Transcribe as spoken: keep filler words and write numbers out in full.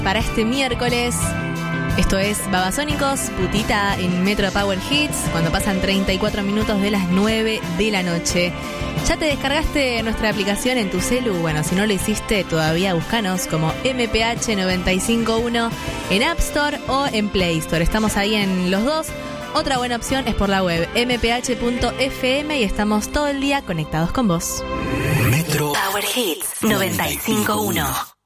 para este miércoles. Esto es Babasónicos, putita en Metro Power Hits, cuando pasan treinta y cuatro minutos de las nueve de la noche. ¿Ya te descargaste nuestra aplicación en tu celu? Bueno, si no lo hiciste, todavía búscanos como M P H nueve cinco uno en App Store o en Play Store. Estamos ahí en los dos. Otra buena opción es por la web m p h punto f m y estamos todo el día conectados con vos. Metro Power Hits noventa y cinco uno.